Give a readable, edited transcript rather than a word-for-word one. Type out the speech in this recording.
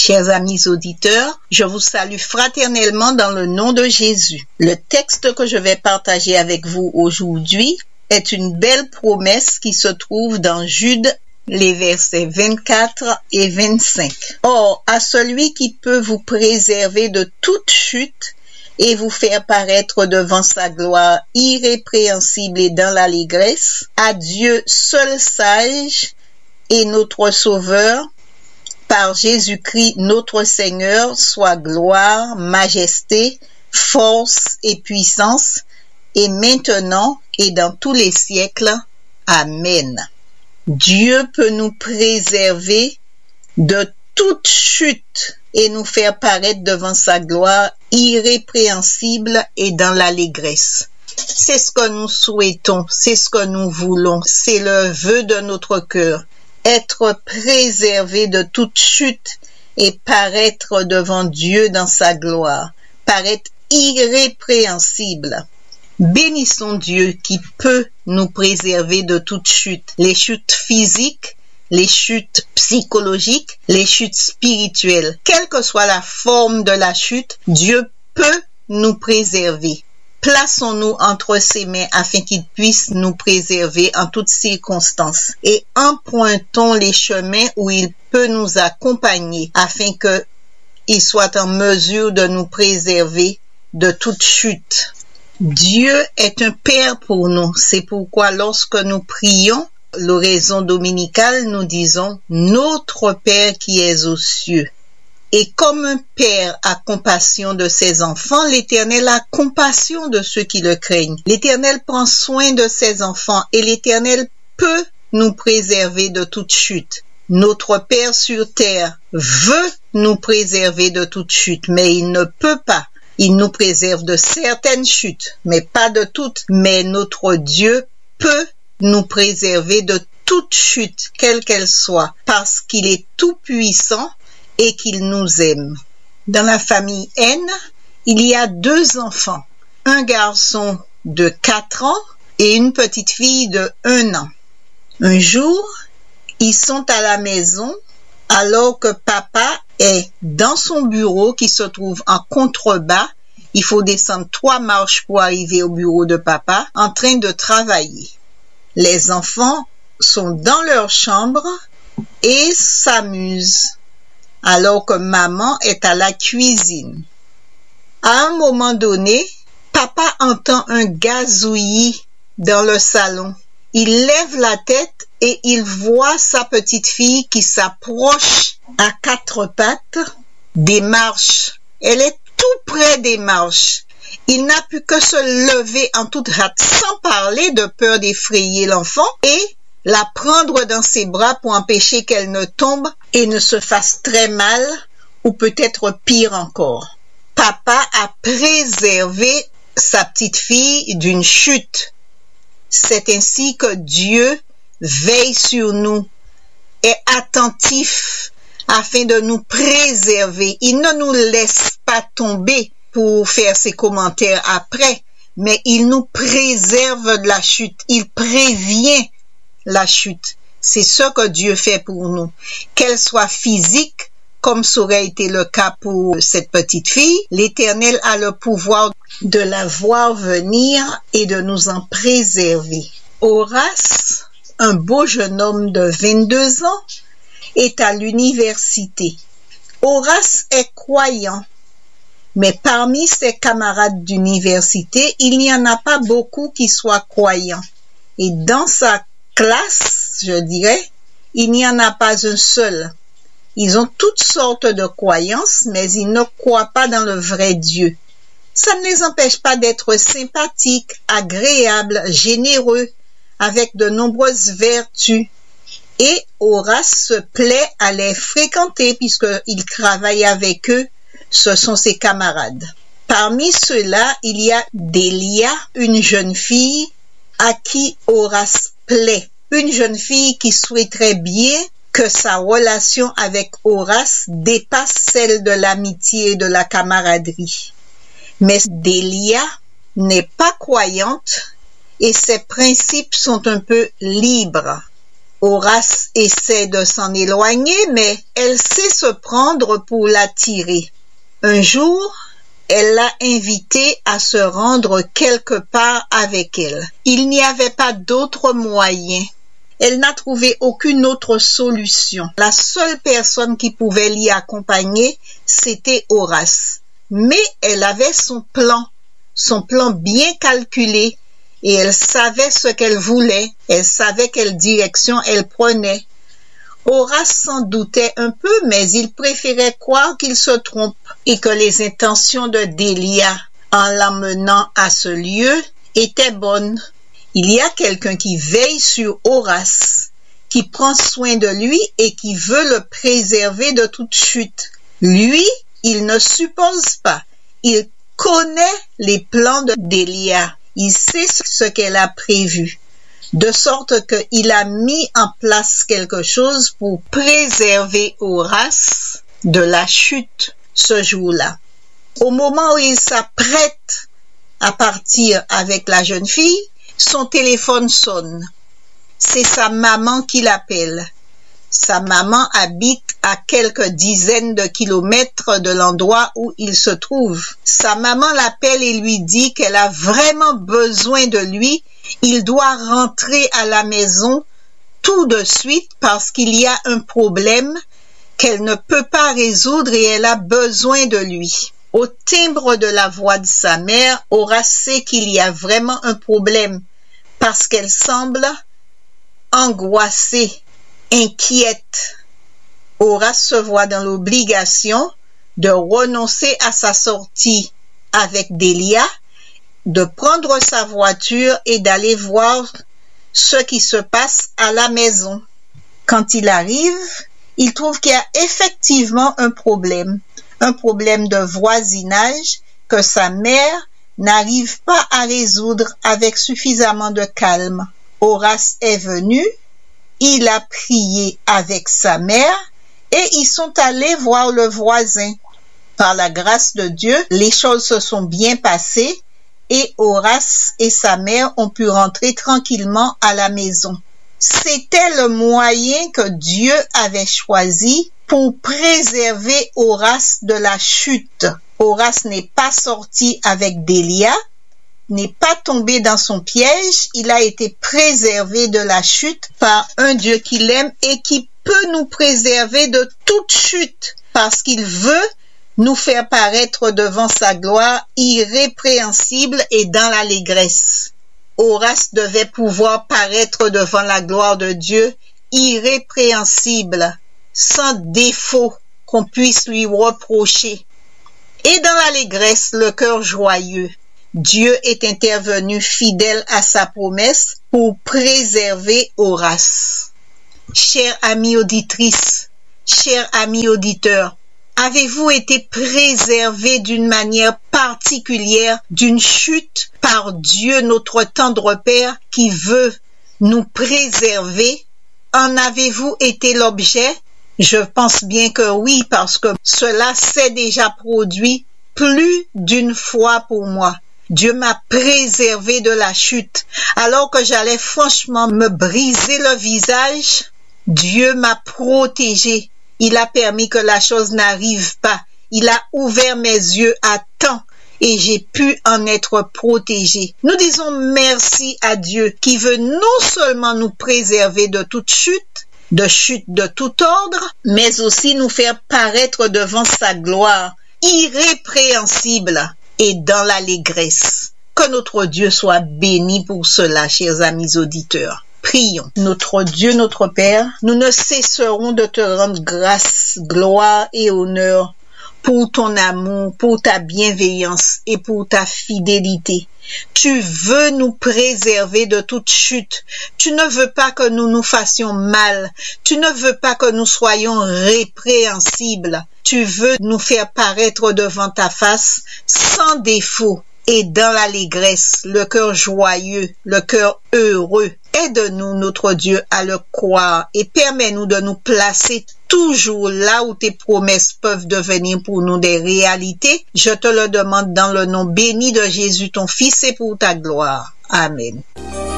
Chers amis auditeurs, je vous salue fraternellement dans le nom de Jésus. Le texte que je vais partager avec vous aujourd'hui est une belle promesse qui se trouve dans Jude, les versets 24 et 25. Or, à celui qui peut vous préserver de toute chute et vous faire paraître devant sa gloire irrépréhensible et dans l'allégresse, à Dieu seul sage et notre Sauveur, par Jésus-Christ notre Seigneur, soit gloire, majesté, force et puissance, et maintenant et dans tous les siècles. Amen. Dieu peut nous préserver de toute chute et nous faire paraître devant sa gloire irrépréhensible et dans l'allégresse. C'est ce que nous souhaitons, c'est ce que nous voulons, c'est le vœu de notre cœur. Être préservé de toute chute et paraître devant Dieu dans sa gloire, paraître irrépréhensible. Bénissons Dieu qui peut nous préserver de toute chute, les chutes physiques, les chutes psychologiques, les chutes spirituelles. Quelle que soit la forme de la chute, Dieu peut nous préserver. Plaçons-nous entre ses mains afin qu'il puisse nous préserver en toutes circonstances et empruntons les chemins où il peut nous accompagner afin qu'il soit en mesure de nous préserver de toute chute. Dieu est un Père pour nous. C'est pourquoi lorsque nous prions l'oraison dominicale, nous disons « Notre Père qui es aux cieux ». Et comme un père a compassion de ses enfants, l'Éternel a compassion de ceux qui le craignent. L'Éternel prend soin de ses enfants et l'Éternel peut nous préserver de toute chute. Notre Père sur terre veut nous préserver de toute chute, mais il ne peut pas. Il nous préserve de certaines chutes, mais pas de toutes. Mais notre Dieu peut nous préserver de toute chute, quelle qu'elle soit, parce qu'il est tout puissant et qu'il nous aime. Dans la famille N, il y a 2 enfants, un garçon de 4 ans et une petite fille de 1 an. Un jour, ils sont à la maison alors que papa est dans son bureau qui se trouve en contrebas. Il faut descendre 3 marches pour arriver au bureau de papa, en train de travailler. Les enfants sont dans leur chambre et s'amusent, alors que maman est à la cuisine. À un moment donné, papa entend un gazouillis dans le salon. Il lève la tête et il voit sa petite fille qui s'approche à 4 pattes des marches. Elle est tout près des marches. Il n'a pu que se lever en toute hâte, sans parler de peur d'effrayer l'enfant, et la prendre dans ses bras pour empêcher qu'elle ne tombe et ne se fasse très mal, ou peut-être pire encore. Papa a préservé sa petite fille d'une chute. C'est ainsi que Dieu veille sur nous, est attentif afin de nous préserver. Il ne nous laisse pas tomber pour faire ses commentaires après, mais il nous préserve de la chute. Il prévient la chute. C'est ce que Dieu fait pour nous. Qu'elle soit physique, comme ça aurait été le cas pour cette petite fille, l'Éternel a le pouvoir de la voir venir et de nous en préserver. Horace, un beau jeune homme de 22 ans, est à l'université. Horace est croyant, mais parmi ses camarades d'université, il n'y en a pas beaucoup qui soient croyants. Et dans sa classe, je dirais, il n'y en a pas un seul. Ils ont toutes sortes de croyances, mais ils ne croient pas dans le vrai Dieu. Ça ne les empêche pas d'être sympathiques, agréables, généreux, avec de nombreuses vertus. Et Horace se plaît à les fréquenter puisqu'il travaille avec eux. Ce sont ses camarades. Parmi ceux-là, il y a Délia, une jeune fille à qui Horace plaît. Une jeune fille qui souhaiterait bien que sa relation avec Horace dépasse celle de l'amitié et de la camaraderie. Mais Délia n'est pas croyante et ses principes sont un peu libres. Horace essaie de s'en éloigner, mais elle sait se prendre pour l'attirer. Un jour, elle l'a invitée à se rendre quelque part avec elle. Il n'y avait pas d'autre moyen. Elle n'a trouvé aucune autre solution. La seule personne qui pouvait l'y accompagner, c'était Horace. Mais elle avait son plan bien calculé, et elle savait ce qu'elle voulait, elle savait quelle direction elle prenait. Horace s'en doutait un peu, mais il préférait croire qu'il se trompe et que les intentions de Délia, en l'emmenant à ce lieu, étaient bonnes. Il y a quelqu'un qui veille sur Horace, qui prend soin de lui et qui veut le préserver de toute chute. Lui, il ne suppose pas. Il connaît les plans de Délia. Il sait ce qu'elle a prévu. De sorte qu'il a mis en place quelque chose pour préserver Horace de la chute ce jour-là. Au moment où il s'apprête à partir avec la jeune fille, son téléphone sonne. C'est sa maman qui l'appelle. Sa maman habite à quelques dizaines de kilomètres de l'endroit où il se trouve. Sa maman l'appelle et lui dit qu'elle a vraiment besoin de lui. Il doit rentrer à la maison tout de suite parce qu'il y a un problème qu'elle ne peut pas résoudre et elle a besoin de lui. Au timbre de la voix de sa mère, Horace sait qu'il y a vraiment un problème parce qu'elle semble angoissée, inquiète. Horace se voit dans l'obligation de renoncer à sa sortie avec Délia, de prendre sa voiture et d'aller voir ce qui se passe à la maison. Quand il arrive, il trouve qu'il y a effectivement un problème de voisinage que sa mère n'arrive pas à résoudre avec suffisamment de calme. Horace est venu, il a prié avec sa mère et ils sont allés voir le voisin. Par la grâce de Dieu, les choses se sont bien passées et Horace et sa mère ont pu rentrer tranquillement à la maison. C'était le moyen que Dieu avait choisi pour préserver Horace de la chute. Horace n'est pas sorti avec Délia, n'est pas tombé dans son piège, il a été préservé de la chute par un Dieu qui l'aime et qui peut nous préserver de toute chute parce qu'il veut nous faire paraître devant sa gloire irrépréhensible et dans l'allégresse. Horace devait pouvoir paraître devant la gloire de Dieu irrépréhensible, sans défaut qu'on puisse lui reprocher. Et dans l'allégresse, le cœur joyeux, Dieu est intervenu fidèle à sa promesse pour préserver Horace. Chère amie auditrice, chers amis auditeurs, avez-vous été préservés d'une manière particulière d'une chute par Dieu notre tendre Père qui veut nous préserver? En avez-vous été l'objet? Je pense bien que oui, parce que cela s'est déjà produit plus d'une fois pour moi. Dieu m'a préservé de la chute. Alors que j'allais franchement me briser le visage, Dieu m'a protégé. Il a permis que la chose n'arrive pas. Il a ouvert mes yeux à temps et j'ai pu en être protégé. Nous disons merci à Dieu qui veut non seulement nous préserver de toute chute de tout ordre, mais aussi nous faire paraître devant sa gloire irrépréhensible et dans l'allégresse. Que notre Dieu soit béni pour cela, chers amis auditeurs. Prions. Notre Dieu, notre Père, nous ne cesserons de te rendre grâce, gloire et honneur pour ton amour, pour ta bienveillance et pour ta fidélité. Tu veux nous préserver de toute chute. Tu ne veux pas que nous nous fassions mal. Tu ne veux pas que nous soyons répréhensibles. Tu veux nous faire paraître devant ta face sans défaut et dans l'allégresse, le cœur joyeux, le cœur heureux. Aide-nous, notre Dieu, à le croire et permets-nous de nous placer toujours là où tes promesses peuvent devenir pour nous des réalités. Je te le demande dans le nom béni de Jésus, ton Fils, et pour ta gloire. Amen.